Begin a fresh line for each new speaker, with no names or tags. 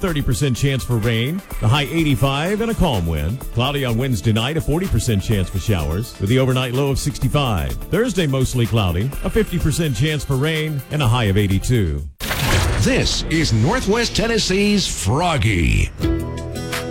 30% chance for rain. The high 85 and a calm wind. Cloudy on Wednesday night, a 40% chance for showers with the overnight low of 65. Thursday, mostly cloudy, a 50% chance for rain and a high of 82.
This is Northwest Tennessee's Froggy.